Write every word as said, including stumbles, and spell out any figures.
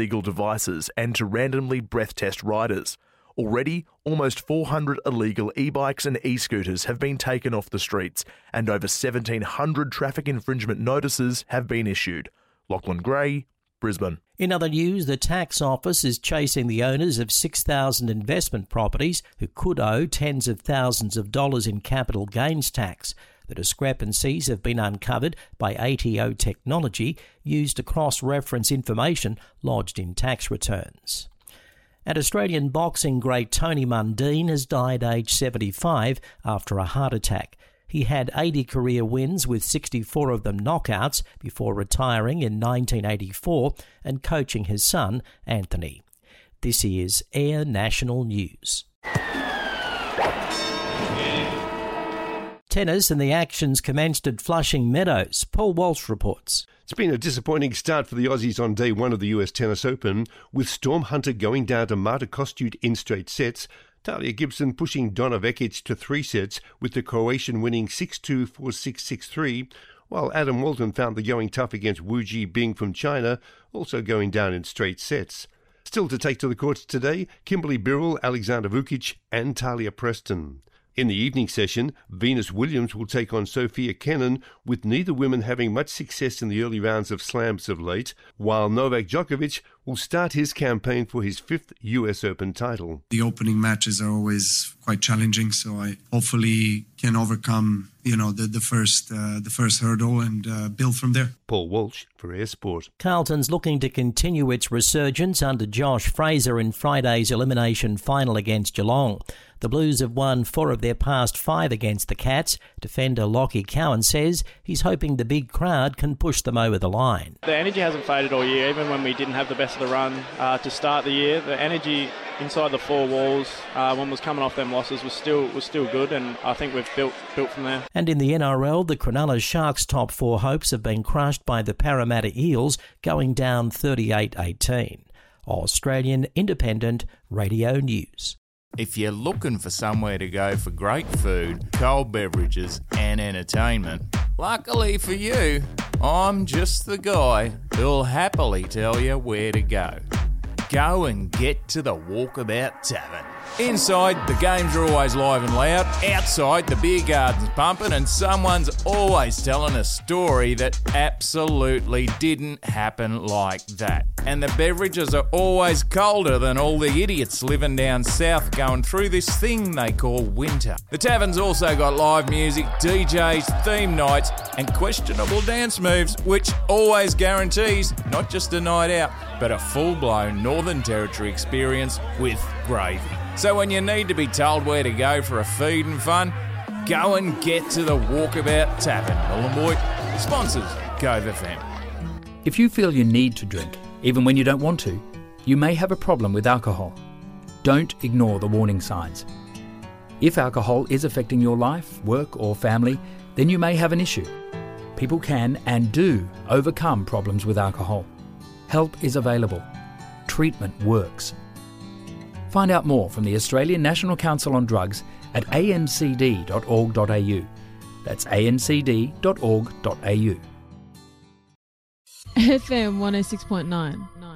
illegal devices and to randomly breath test riders. Already, almost four hundred illegal e-bikes and e-scooters have been taken off the streets, and over seventeen hundred traffic infringement notices have been issued. Lachlan Gray, Brisbane. In other news, the tax office is chasing the owners of six thousand investment properties who could owe tens of thousands of dollars in capital gains tax. The discrepancies have been uncovered by A T O technology used to cross-reference information lodged in tax returns. And Australian boxing great Tony Mundine has died aged seventy-five after a heart attack. He had eighty career wins, with sixty-four of them knockouts, before retiring in nineteen eighty-four and coaching his son, Anthony. This is Air National News. Tennis and the actions commenced at Flushing Meadows. Paul Walsh reports. It's been a disappointing start for the Aussies on day one of the U S Tennis Open, with Storm Hunter going down to Marta Kostyuk in straight sets, Talia Gibson pushing Donna Vekic to three sets, with the Croatian winning six two, four six, six three, while Adam Walton found the going tough against Wu Jibing from China, also going down in straight sets. Still to take to the courts today, Kimberly Birrell, Alexander Vukic and Talia Preston. In the evening session, Venus Williams will take on Sophia Kenin, with neither woman having much success in the early rounds of slams of late, while Novak Djokovic will start his campaign for his fifth U S Open title. The opening matches are always quite challenging, so I hopefully can overcome, you know, the, the first uh, the first hurdle and uh, build from there. Paul Walsh for Air Sport. Carlton's looking to continue its resurgence under Josh Fraser in Friday's elimination final against Geelong. The Blues have won four of their past five against the Cats. Defender Lockie Cowan says he's hoping the big crowd can push them over the line. The energy hasn't faded all year, even when we didn't have the best of the run uh, to start the year. The energy inside the four walls, uh, when was coming off them losses, was still was still good, and I think we've built built from there. And in the N R L, the Cronulla Sharks' top four hopes have been crushed by the Parramatta Eels, going down thirty-eight eighteen. Australian Independent Radio News. If you're looking for somewhere to go for great food, cold beverages and entertainment, luckily for you, I'm just the guy who'll happily tell you where to go. Go and get to the Walkabout Tavern. Inside, the games are always live and loud. Outside, the beer garden's pumping and someone's always telling a story that absolutely didn't happen like that. And the beverages are always colder than all the idiots living down south going through this thing they call winter. The tavern's also got live music, D Js, theme nights and questionable dance moves, which always guarantees not just a night out, but a full-blown Northern Territory experience with gravy. So when you need to be told where to go for a feed and fun, go and get to the Walkabout Tavern. Mullenboy, sponsors Cove F M. If you feel you need to drink, even when you don't want to, you may have a problem with alcohol. Don't ignore the warning signs. If alcohol is affecting your life, work or family, then you may have an issue. People can and do overcome problems with alcohol. Help is available. Treatment works. Find out more from the Australian National Council on Drugs at a n c d dot org dot a u. That's a n c d dot org dot a u. F M one oh six point nine.